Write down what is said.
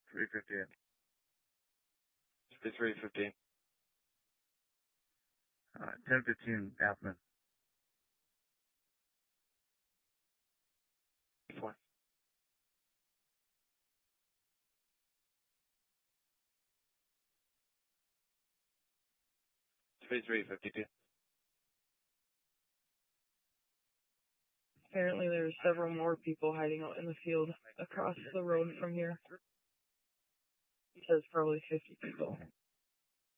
315. 315. 1015 Athman. 4. 3352. Apparently there's several more people hiding out in the field across the road from here. It says probably 50 people.